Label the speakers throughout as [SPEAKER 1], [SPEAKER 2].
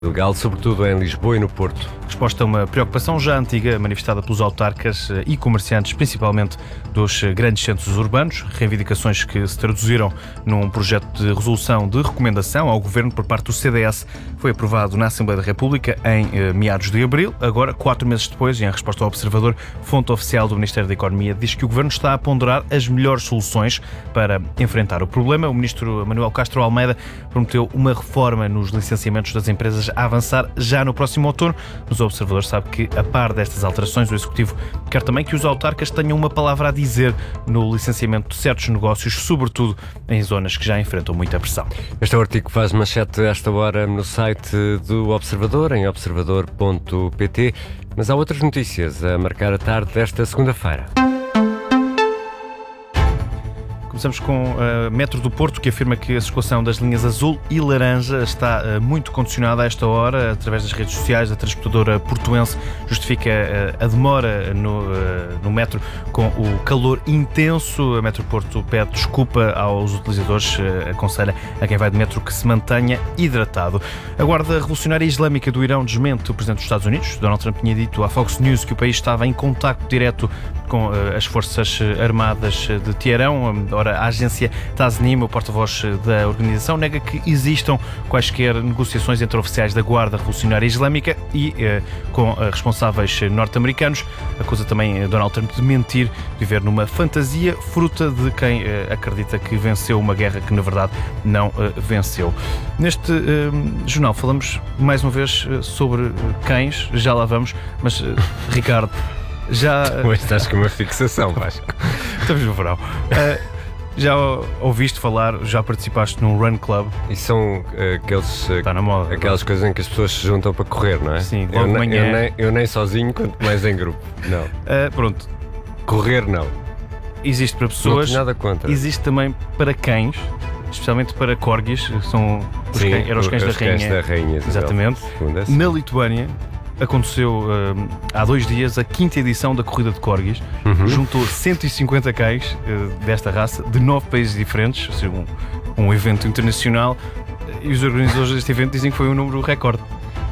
[SPEAKER 1] Legal, sobretudo em Lisboa e no Porto.
[SPEAKER 2] Resposta a uma preocupação já antiga, manifestada pelos autarcas e comerciantes, principalmente dos grandes centros urbanos, reivindicações que se traduziram num projeto de resolução de recomendação ao Governo por parte do CDS. Foi aprovado na Assembleia da República em meados de abril. Agora, 4 meses depois, e em resposta ao Observador, fonte oficial do Ministério da Economia diz que o Governo está a ponderar as melhores soluções para enfrentar o problema. O Ministro Manuel Castro Almeida prometeu uma reforma nos licenciamentos das empresas a avançar já no próximo outono. Mas o Observador sabe que, a par destas alterações, o Executivo quer também que os autarcas tenham uma palavra a dizer no licenciamento de certos negócios, sobretudo em zonas que já enfrentam muita pressão.
[SPEAKER 1] Este é o artigo que faz manchete a esta hora no site do Observador, em observador.pt, mas há outras notícias a marcar a tarde desta segunda-feira.
[SPEAKER 2] Começamos com a Metro do Porto, que afirma que a circulação das linhas azul e laranja está muito condicionada a esta hora. Através das redes sociais, a transportadora portuense justifica a demora no metro com o calor intenso. A Metro Porto pede desculpa aos utilizadores, aconselha a quem vai de metro que se mantenha hidratado. A Guarda Revolucionária Islâmica do Irão desmente o Presidente dos Estados Unidos. Donald Trump tinha dito à Fox News que o país estava em contacto direto com as Forças Armadas de Teherão. Ora, a agência Tasnim, o porta-voz da organização, nega que existam quaisquer negociações entre oficiais da Guarda Revolucionária Islâmica e com responsáveis norte-americanos. Acusa também Donald Trump de mentir, de viver numa fantasia, fruta de quem acredita que venceu uma guerra que, na verdade, não venceu. Neste jornal falamos, mais uma vez, sobre cães, já lá vamos, mas, Ricardo, já...
[SPEAKER 1] Hoje estás com uma fixação, Vasco.
[SPEAKER 2] Estamos no verão. Já ouviste falar, já participaste num run club?
[SPEAKER 1] E são
[SPEAKER 2] Está na moda,
[SPEAKER 1] aquelas coisas em que as pessoas se juntam para correr, não é?
[SPEAKER 2] Sim, logo de manhã.
[SPEAKER 1] Eu nem sozinho, quanto mais em grupo. Não.
[SPEAKER 2] Pronto.
[SPEAKER 1] Correr, não.
[SPEAKER 2] Existe para pessoas.
[SPEAKER 1] Não tenho nada contra.
[SPEAKER 2] Existe também para cães, especialmente para corgis, que são eram os cães da rainha.
[SPEAKER 1] Exatamente.
[SPEAKER 2] Na Lituânia aconteceu há 2 dias a 5ª edição da corrida de corgis. Juntou 150 cães desta raça de 9 países diferentes, ou seja, um evento internacional, e os organizadores deste evento dizem que foi um número recorde.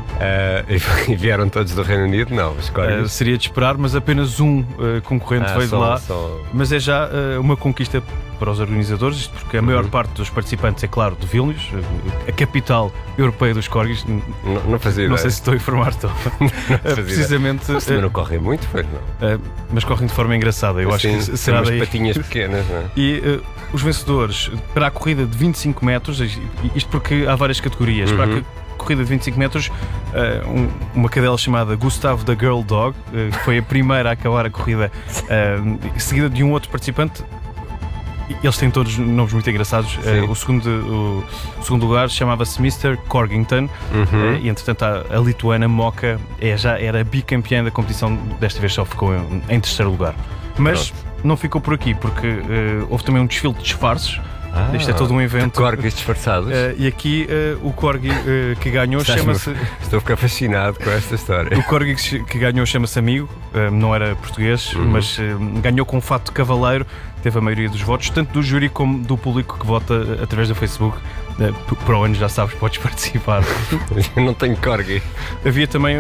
[SPEAKER 1] E vieram todos do Reino Unido? Não, os corgis.
[SPEAKER 2] Seria de esperar, mas apenas um concorrente veio de lá. Mas é já uma conquista para os organizadores, isto porque a maior parte dos participantes é, claro, de Vilnius, a capital europeia dos corgis.
[SPEAKER 1] Não fazia ideia.
[SPEAKER 2] Não sei se estou a informar, estou. Precisamente.
[SPEAKER 1] Mas também não correm muito, foi, não?
[SPEAKER 2] Mas correm de forma engraçada. Eu acho que será
[SPEAKER 1] daí. Patinhas pequenas, não é?
[SPEAKER 2] E os vencedores para a corrida de 25 metros, isto porque há várias categorias. Para a corrida de 25 metros, uma cadela chamada Gustav the Girl Dog, que foi a primeira a acabar a corrida, seguida de um outro participante. Eles têm todos nomes muito engraçados. O segundo lugar chamava-se Mr. Corgington, e entretanto a lituana Moka já era bicampeã da competição, desta vez só ficou em 3º lugar. Mas não ficou por aqui, porque houve também um desfile de disfarces. Isto é todo um evento.
[SPEAKER 1] Corgis disfarçados.
[SPEAKER 2] E aqui o corgi que ganhou chama-se...
[SPEAKER 1] Estou a ficar fascinado com esta história.
[SPEAKER 2] O corgi que ganhou chama-se Amigo, não era português, mas ganhou com um fato de cavaleiro, teve a maioria dos votos, tanto do júri como do público que vota através do Facebook. Para o ano, já sabes, podes participar.
[SPEAKER 1] Eu não tenho corgi.
[SPEAKER 2] Havia também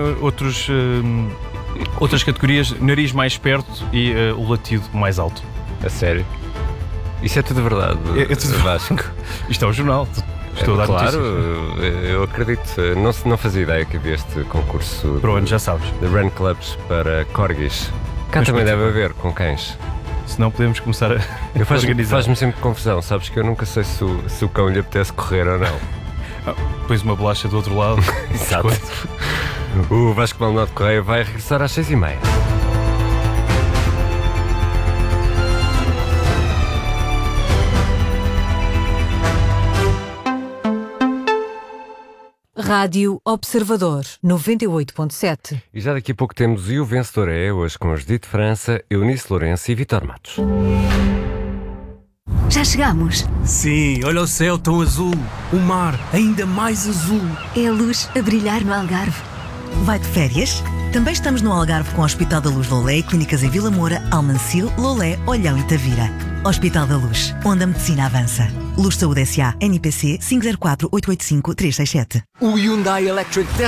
[SPEAKER 2] outras categorias: nariz mais perto e o latido mais alto.
[SPEAKER 1] A sério? Isso é tudo verdade,
[SPEAKER 2] é tudo
[SPEAKER 1] Vasco.
[SPEAKER 2] Isto é o jornal. Estou a dar
[SPEAKER 1] claro,
[SPEAKER 2] notícias.
[SPEAKER 1] Eu acredito. Não fazia ideia que havia este concurso
[SPEAKER 2] para o ano, já sabes,
[SPEAKER 1] de run clubs para corgis. Cá também deve haver com cães.
[SPEAKER 2] Se não, podemos começar a organizar.
[SPEAKER 1] Faz-me sempre confusão. Sabes que eu nunca sei se o cão lhe apetece correr ou não.
[SPEAKER 2] Pões uma bolacha do outro lado.
[SPEAKER 1] Exato. O Vasco Maldonado Correia vai regressar às 6h30.
[SPEAKER 3] Rádio Observador 98.7.
[SPEAKER 1] E já daqui a pouco temos E o Vencedor é, hoje com Judite França, Eunice Lourenço e Vítor Matos.
[SPEAKER 4] Já chegamos?
[SPEAKER 5] Sim, olha o céu tão azul, o mar ainda mais azul.
[SPEAKER 4] É a luz a brilhar no Algarve.
[SPEAKER 6] Vai de férias? Também estamos no Algarve com o Hospital da Luz Lolé e clínicas em Vila Moura, Almancil, Lolé, Olhão e Tavira. Hospital da Luz, onde a medicina avança. Luz Saúde S.A. NPC 504 885 367.
[SPEAKER 7] O Hyundai Electric